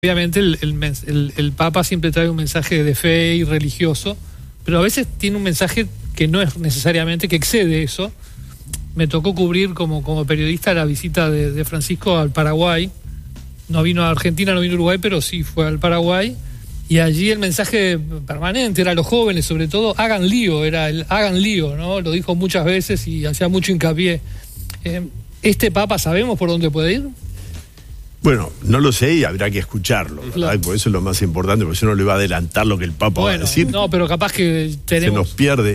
Obviamente el Papa siempre trae un mensaje de fe y religioso, pero a veces tiene un mensaje que no es necesariamente, que excede eso. Me tocó cubrir como periodista la visita de Francisco al Paraguay. No vino a Argentina, no vino a Uruguay, pero sí fue al Paraguay. Y allí el mensaje permanente era a los jóvenes, sobre todo, hagan lío, hagan lío, ¿no? Lo dijo muchas veces y hacía mucho hincapié. ¿Este Papa sabemos por dónde puede ir? Bueno, no lo sé y habrá que escucharlo, ¿verdad? Claro. Por eso es lo más importante, porque si no le va a adelantar lo que el Papa va a decir. No, pero capaz que tenemos... Se nos pierde.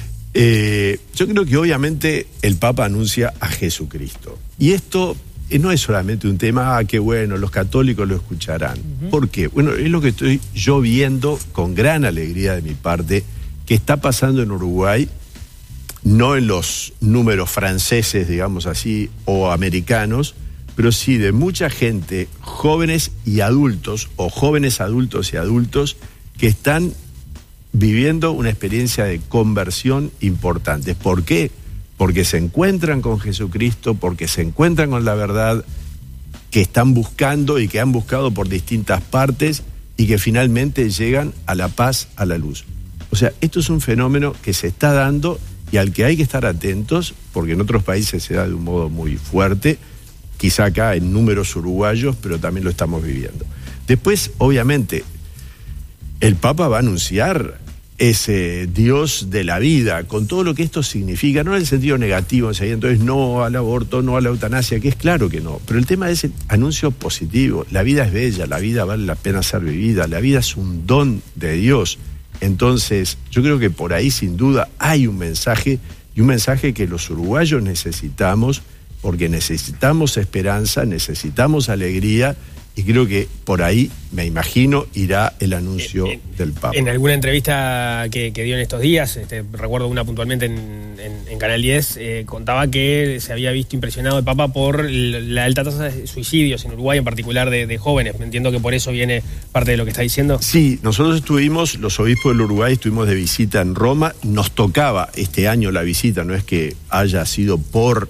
Yo creo que obviamente el Papa anuncia a Jesucristo. Y esto no es solamente un tema, que bueno, los católicos lo escucharán. ¿Por qué? Bueno, es lo que estoy yo viendo con gran alegría de mi parte, que está pasando en Uruguay, no en los números franceses, digamos así, o americanos, pero sí de mucha gente, jóvenes y adultos, o jóvenes adultos y adultos, que están viviendo una experiencia de conversión importante. ¿Por qué? Porque se encuentran con Jesucristo, porque se encuentran con la verdad que están buscando y que han buscado por distintas partes y que finalmente llegan a la paz, a la luz. O sea, esto es un fenómeno que se está dando y al que hay que estar atentos, porque en otros países se da de un modo muy fuerte, quizá acá en números uruguayos, pero también lo estamos viviendo. Después, obviamente, el Papa va a anunciar ese Dios de la vida, con todo lo que esto significa, no en el sentido negativo, entonces no al aborto, no a la eutanasia, que es claro que no, pero el tema es el anuncio positivo. La vida es bella, la vida vale la pena ser vivida, la vida es un don de Dios. Entonces, yo creo que por ahí sin duda hay un mensaje, y un mensaje que los uruguayos necesitamos, porque necesitamos esperanza, necesitamos alegría, y creo que por ahí, me imagino, irá el anuncio del Papa. En alguna entrevista que dio en estos días, recuerdo una puntualmente en Canal 10, contaba que se había visto impresionado el Papa por la alta tasa de suicidios en Uruguay, en particular de jóvenes. Entiendo que por eso viene parte de lo que está diciendo. Sí, nosotros estuvimos, los obispos del Uruguay, estuvimos de visita en Roma. Nos tocaba este año la visita, no es que haya sido por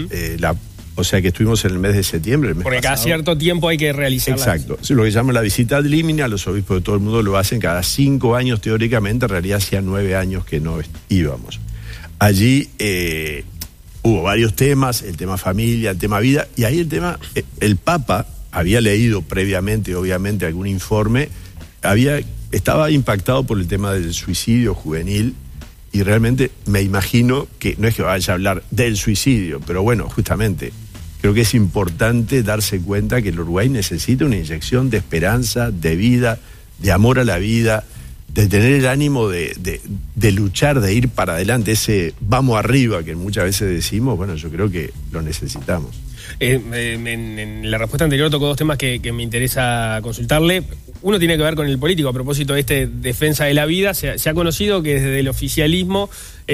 o sea que estuvimos en el mes de septiembre. Porque cada cierto tiempo hay que realizarla. Exacto. Lo que llaman la visita ad limina, los obispos de todo el mundo lo hacen cada 5 años teóricamente, en realidad hacía 9 años que no íbamos. Allí hubo varios temas, el tema familia, el tema vida, y ahí el Papa había leído previamente, obviamente, algún informe, estaba impactado por el tema del suicidio juvenil, y realmente me imagino que no es que vaya a hablar del suicidio, pero bueno, justamente creo que es importante darse cuenta que el Uruguay necesita una inyección de esperanza, de vida, de amor a la vida, de tener el ánimo de luchar, de ir para adelante, ese vamos arriba que muchas veces decimos. Bueno, yo creo que lo necesitamos. En la respuesta anterior tocó 2 temas que me interesa consultarle. Uno tiene que ver con el político, a propósito de defensa de la vida. Se ha conocido que desde el oficialismo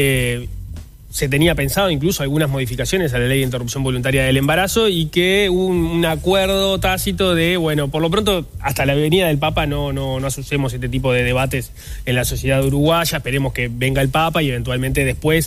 se tenía pensado incluso algunas modificaciones a la ley de interrupción voluntaria del embarazo, y que hubo un acuerdo tácito de, bueno, por lo pronto, hasta la venida del Papa no asociemos este tipo de debates en la sociedad uruguaya. Esperemos que venga el Papa y eventualmente después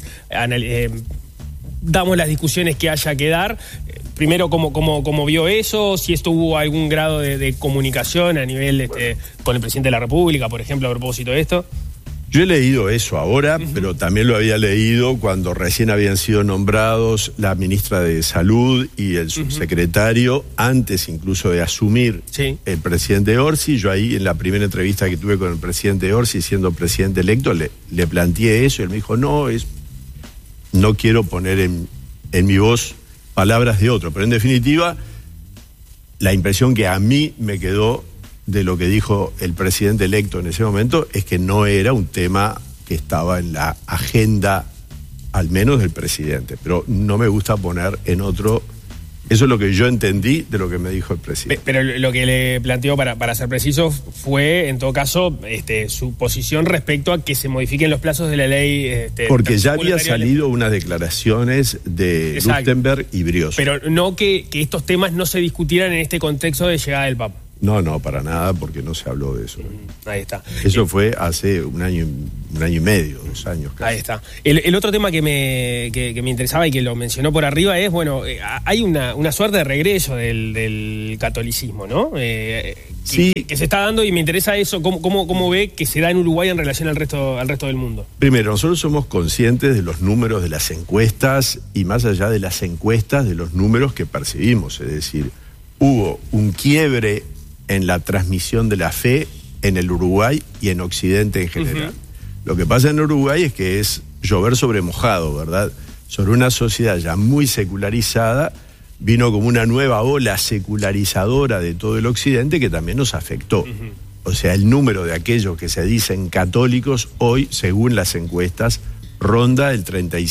damos las discusiones que haya que dar. Primero, ¿cómo vio eso? Si esto hubo algún grado de comunicación a nivel con el presidente de la República, por ejemplo, a propósito de esto. Yo he leído eso ahora, pero también lo había leído cuando recién habían sido nombrados la ministra de Salud y el subsecretario, antes incluso de asumir el presidente Orsi. Yo ahí, en la primera entrevista que tuve con el presidente Orsi, siendo presidente electo, le planteé eso, y él me dijo, no quiero poner en mi voz palabras de otro, pero en definitiva, la impresión que a mí me quedó de lo que dijo el presidente electo en ese momento es que no era un tema que estaba en la agenda, al menos del presidente, pero no me gusta poner en otro. Eso es lo que yo entendí de lo que me dijo el presidente. Pero lo que le planteó, para ser preciso, fue, en todo caso, su posición respecto a que se modifiquen los plazos de la ley. Porque ya había salido unas declaraciones de Luftenberg y Brioso. Pero no que estos temas no se discutieran en este contexto de llegada del Papa. No, para nada, porque no se habló de eso. Ahí está. Eso fue hace un año y medio, 2 años casi. Ahí está. El otro tema que me interesaba y que lo mencionó por arriba es, bueno, hay una suerte de regreso del catolicismo, ¿no? Sí. Que se está dando, y me interesa eso, cómo ve que se da en Uruguay en relación al resto del mundo. Primero, nosotros somos conscientes de los números de las encuestas y más allá de las encuestas, de los números que percibimos. Es decir, hubo un quiebre en la transmisión de la fe en el Uruguay y en Occidente en general. Lo que pasa en Uruguay es que es llover sobre mojado, ¿verdad? Sobre una sociedad ya muy secularizada, vino como una nueva ola secularizadora de todo el Occidente que también nos afectó. O sea, el número de aquellos que se dicen católicos hoy, según las encuestas, ronda el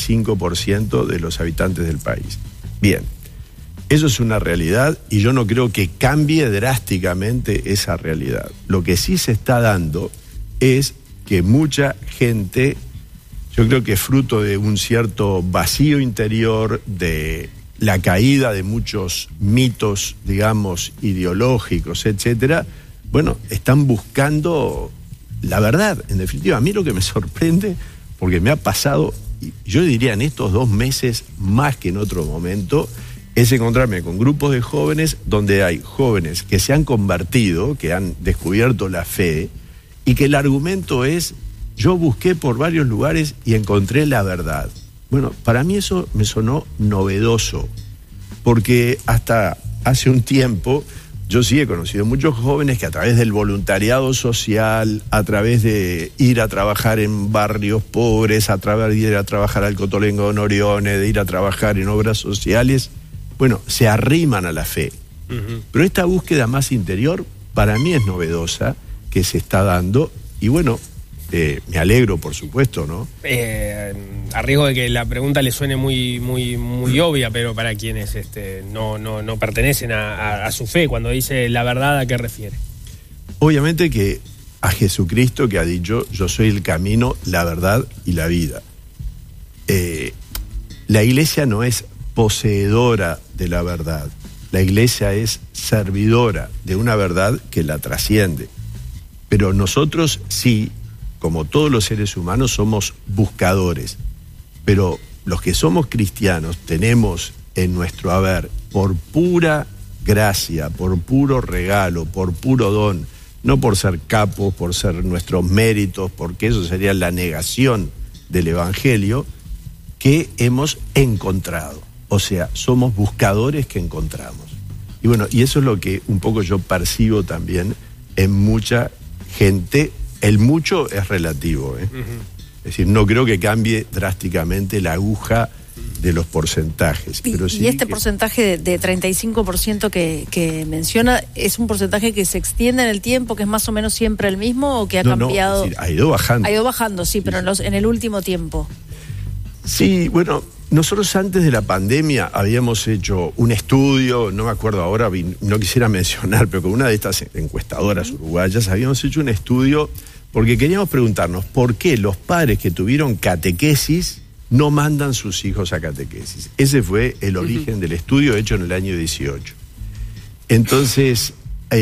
35% de los habitantes del país. Bien, eso es una realidad y yo no creo que cambie drásticamente esa realidad. Lo que sí se está dando es que mucha gente, yo creo que fruto de un cierto vacío interior, de la caída de muchos mitos, digamos, ideológicos, etcétera, bueno, están buscando la verdad. En definitiva, a mí lo que me sorprende, porque me ha pasado, y yo diría en estos 2 meses más que en otro momento, es encontrarme con grupos de jóvenes donde hay jóvenes que se han convertido, que han descubierto la fe, y que el argumento es: yo busqué por varios lugares y encontré la verdad. Bueno, para mí eso me sonó novedoso, porque hasta hace un tiempo yo sí he conocido muchos jóvenes que a través del voluntariado social, a través de ir a trabajar en barrios pobres, a través de ir a trabajar al Cotolengo de Norione, de ir a trabajar en obras sociales, bueno, se arriman a la fe. Pero esta búsqueda más interior para mí es novedosa, que se está dando, y bueno, me alegro, por supuesto, ¿no? A riesgo de que la pregunta le suene muy obvia, pero para quienes no pertenecen a su fe, cuando dice la verdad, ¿a qué refiere? Obviamente que a Jesucristo, que ha dicho: yo soy el camino, la verdad y la vida. La Iglesia no es poseedora de la verdad, la Iglesia es servidora de una verdad que la trasciende. Pero nosotros sí, como todos los seres humanos, somos buscadores. Pero los que somos cristianos tenemos en nuestro haber, por pura gracia, por puro regalo, por puro don, no por ser capos, por ser nuestros méritos, porque eso sería la negación del Evangelio, que hemos encontrado. O sea, somos buscadores que encontramos. Y bueno, y eso es lo que un poco yo percibo también en mucha gente. El mucho es relativo, ¿eh? Es decir, no creo que cambie drásticamente la aguja de los porcentajes. Pero sí, y este porcentaje de 35% que menciona, ¿es un porcentaje que se extiende en el tiempo, que es más o menos siempre el mismo, o que ha cambiado? No, es decir, ha ido bajando. Ha ido bajando, sí, pero en el último tiempo. Sí, bueno, nosotros antes de la pandemia habíamos hecho un estudio, no me acuerdo ahora, no quisiera mencionar, pero con una de estas encuestadoras uruguayas habíamos hecho un estudio porque queríamos preguntarnos por qué los padres que tuvieron catequesis no mandan sus hijos a catequesis. Ese fue el origen del estudio hecho en el año 18. Entonces,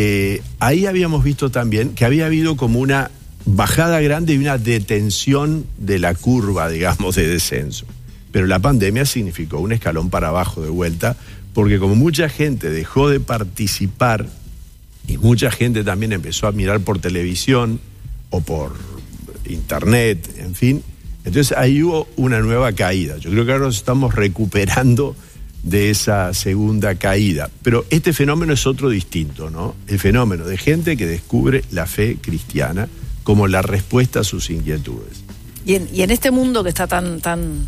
ahí habíamos visto también que había habido como una bajada grande y una detención de la curva, digamos, de descenso. Pero la pandemia significó un escalón para abajo de vuelta, porque como mucha gente dejó de participar y mucha gente también empezó a mirar por televisión o por internet, en fin, entonces ahí hubo una nueva caída. Yo creo que ahora nos estamos recuperando de esa segunda caída. Pero este fenómeno es otro distinto, ¿no? El fenómeno de gente que descubre la fe cristiana como la respuesta a sus inquietudes. Y en este mundo que está tan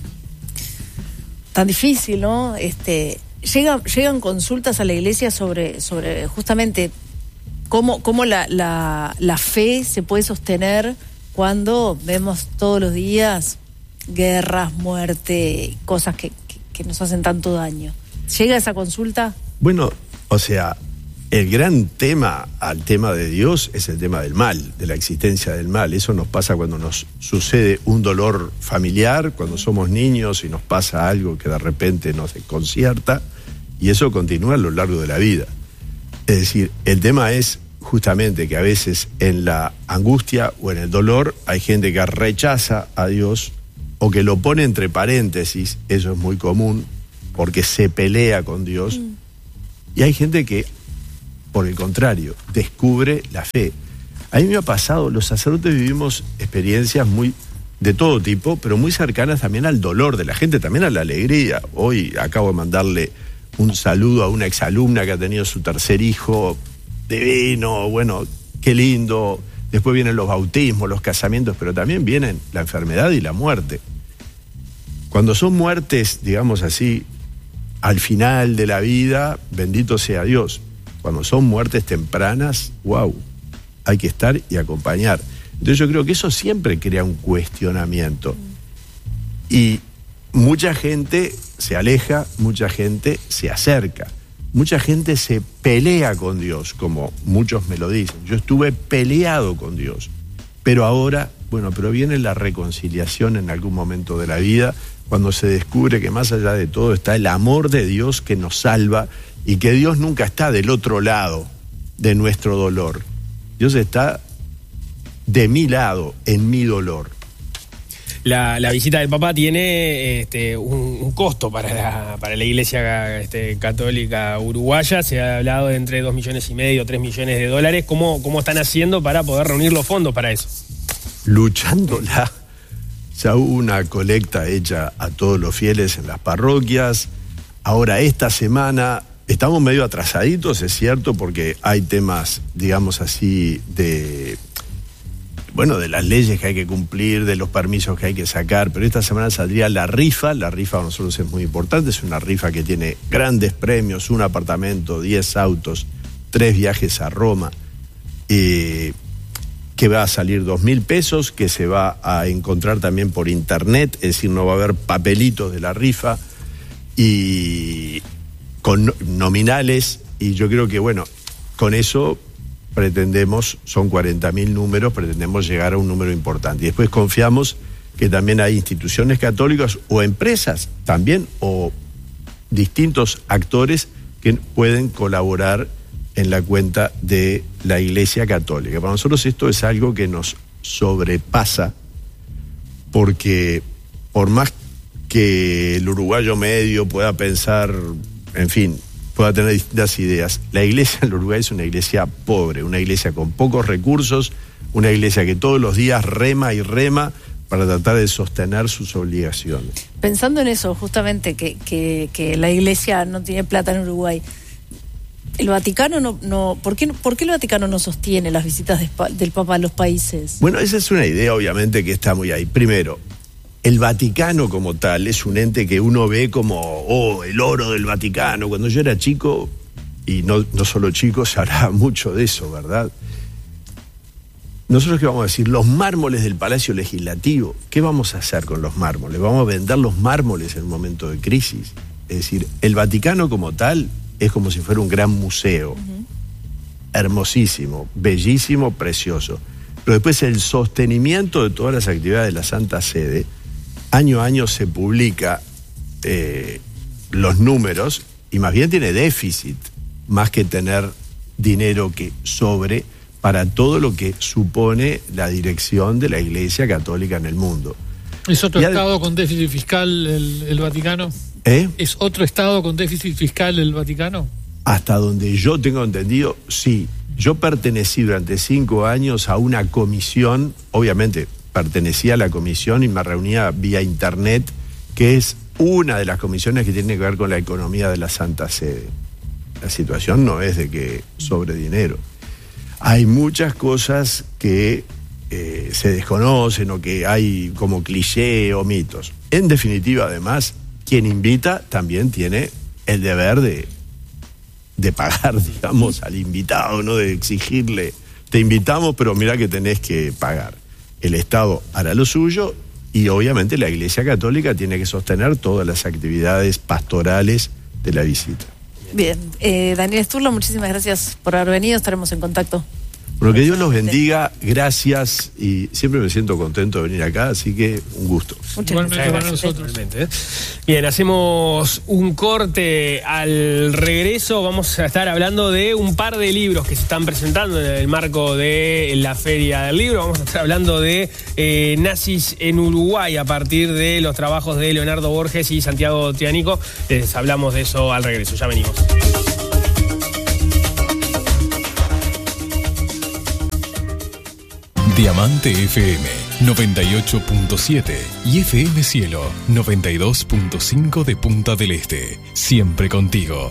difícil, ¿no? Llegan consultas a la iglesia sobre justamente cómo la fe se puede sostener cuando vemos todos los días guerras, muerte, cosas que nos hacen tanto daño. ¿Llega esa consulta? Bueno, o sea, el gran tema al tema de Dios es el tema del mal, de la existencia del mal. Eso nos pasa cuando nos sucede un dolor familiar, cuando somos niños y nos pasa algo que de repente nos desconcierta, y eso continúa a lo largo de la vida. Es decir, el tema es justamente que a veces en la angustia o en el dolor hay gente que rechaza a Dios o que lo pone entre paréntesis, eso es muy común, porque se pelea con Dios, y hay gente que por el contrario, descubre la fe. A mí me ha pasado, los sacerdotes vivimos experiencias muy de todo tipo, pero muy cercanas también al dolor de la gente, también a la alegría. Hoy acabo de mandarle un saludo a una exalumna que ha tenido su tercer hijo, divino, bueno, qué lindo. Después vienen los bautismos, los casamientos, pero también vienen la enfermedad y la muerte. Cuando son muertes, digamos así, al final de la vida, bendito sea Dios. Cuando son muertes tempranas, wow, hay que estar y acompañar. Entonces yo creo que eso siempre crea un cuestionamiento. Y mucha gente se aleja, mucha gente se acerca, mucha gente se pelea con Dios, como muchos me lo dicen. Yo estuve peleado con Dios, pero ahora, bueno, pero viene la reconciliación en algún momento de la vida, cuando se descubre que más allá de todo está el amor de Dios que nos salva y que Dios nunca está del otro lado de nuestro dolor. Dios está de mi lado, en mi dolor. La visita del Papa tiene un costo para la Iglesia católica uruguaya. Se ha hablado de entre 2,5 millones, 3 millones de dólares. ¿Cómo están haciendo para poder reunir los fondos para eso? Luchándola. Ya hubo una colecta hecha a todos los fieles en las parroquias. Ahora, esta semana, estamos medio atrasaditos, es cierto, porque hay temas, digamos así, de las leyes que hay que cumplir, de los permisos que hay que sacar, pero esta semana saldría la rifa para nosotros es muy importante, es una rifa que tiene grandes premios, un apartamento, 10 autos, 3 viajes a Roma, que va a salir 2.000 pesos, que se va a encontrar también por internet, es decir, no va a haber papelitos de la rifa, y con nominales, y yo creo que, con eso pretendemos, son 40.000 números, pretendemos llegar a un número importante. Y después confiamos que también hay instituciones católicas o empresas también, o distintos actores que pueden colaborar en la cuenta de la Iglesia Católica. Para nosotros esto es algo que nos sobrepasa, porque por más que el uruguayo medio pueda pensar, en fin, pueda tener distintas ideas, la iglesia en Uruguay es una iglesia pobre, una iglesia con pocos recursos, una iglesia que todos los días rema y rema para tratar de sostener sus obligaciones. Pensando en eso, justamente, que la iglesia no tiene plata en Uruguay, el Vaticano no ¿por qué el Vaticano no sostiene las visitas del Papa a los países? Bueno, esa es una idea obviamente que está muy ahí. Primero, el Vaticano como tal es un ente que uno ve como, el oro del Vaticano. Cuando yo era chico, y no solo chico, se hablaba mucho de eso, ¿verdad? Nosotros, ¿qué vamos a decir? Los mármoles del Palacio Legislativo, ¿qué vamos a hacer con los mármoles? ¿Vamos a vender los mármoles en un momento de crisis? Es decir, el Vaticano como tal es como si fuera un gran museo, hermosísimo, bellísimo, precioso. Pero después el sostenimiento de todas las actividades de la Santa Sede, año a año se publica los números y más bien tiene déficit, más que tener dinero que sobre para todo lo que supone la dirección de la Iglesia Católica en el mundo. ¿Es otro estado con déficit fiscal el Vaticano? ¿Es otro estado con déficit fiscal el Vaticano? Hasta donde yo tengo entendido, sí. Yo pertenecí durante 5 años a una comisión, obviamente pertenecía a la comisión y me reunía vía internet, que es una de las comisiones que tiene que ver con la economía de la Santa Sede. La situación no es de que sobre dinero. Hay muchas cosas que se desconocen o que hay como cliché o mitos. En definitiva, además, quien invita también tiene el deber de pagar, digamos, al invitado, no de exigirle, te invitamos, pero mira que tenés que pagar. El Estado hará lo suyo y obviamente la Iglesia Católica tiene que sostener todas las actividades pastorales de la visita. Bien, Daniel Sturlo, muchísimas gracias por haber venido, estaremos en contacto. Bueno, que Dios los bendiga, gracias, y siempre me siento contento de venir acá, así que un gusto. Muchas gracias para nosotros. Bien, hacemos un corte. Al regreso vamos a estar hablando de un par de libros que se están presentando en el marco de la Feria del Libro. Vamos a estar hablando de nazis en Uruguay a partir de los trabajos de Leonardo Borges y Santiago Tianico. Les hablamos de eso al regreso, ya venimos. Diamante FM 98.7 y FM Cielo 92.5 de Punta del Este. Siempre contigo.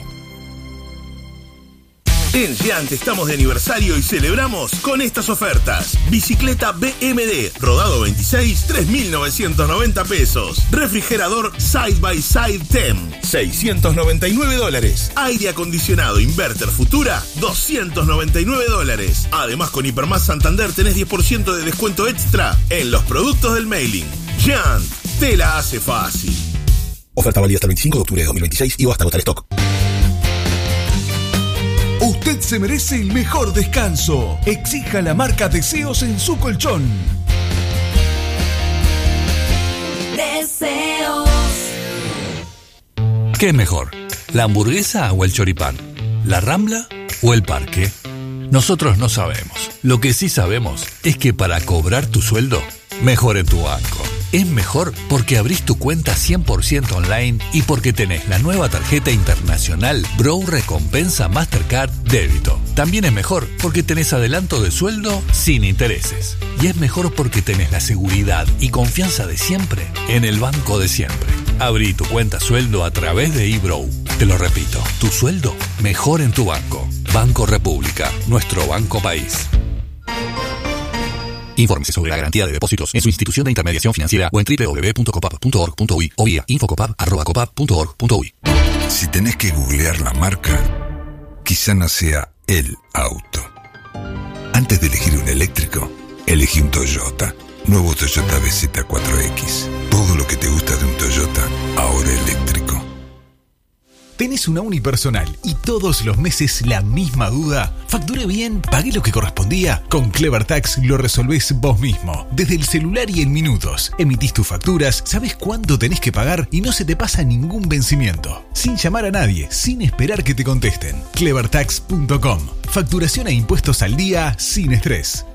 En Giant estamos de aniversario y celebramos con estas ofertas. Bicicleta BMD, rodado 26, 3.990 pesos. Refrigerador Side by Side TEM, $699. Aire acondicionado Inverter Futura, $299. Además, con Hipermás Santander tenés 10% de descuento extra en los productos del mailing. Giant, te la hace fácil. Oferta válida hasta el 25 de octubre de 2026 y hasta agotar stock. Usted se merece el mejor descanso. Exija la marca Deseos en su colchón. Deseos. ¿Qué es mejor? ¿La hamburguesa o el choripán? ¿La Rambla o el parque? Nosotros no sabemos. Lo que sí sabemos es que para cobrar tu sueldo, mejor en tu banco. Es mejor porque abrís tu cuenta 100% online y porque tenés la nueva tarjeta internacional Bro Recompensa Mastercard Débito. También es mejor porque tenés adelanto de sueldo sin intereses. Y es mejor porque tenés la seguridad y confianza de siempre en el banco de siempre. Abrí tu cuenta sueldo a través de eBrow. Te lo repito, tu sueldo mejor en tu banco. Banco República, nuestro banco país. Infórmese sobre la garantía de depósitos en su institución de intermediación financiera o en www.copap.org.uy o vía infocopap@copap.org.uy. Si tenés que googlear la marca, quizá no sea el auto. Antes de elegir un eléctrico, elegí un Toyota. Nuevo Toyota BZ4X. Todo lo que te gusta de un Toyota, ahora eléctrico. ¿Tenés una unipersonal y todos los meses la misma duda? ¿Facturé bien? ¿Pagué lo que correspondía? Con Clever Tax lo resolvés vos mismo. Desde el celular y en minutos. Emitís tus facturas, sabés cuánto tenés que pagar y no se te pasa ningún vencimiento. Sin llamar a nadie, sin esperar que te contesten. Clevertax.com. Facturación e impuestos al día sin estrés.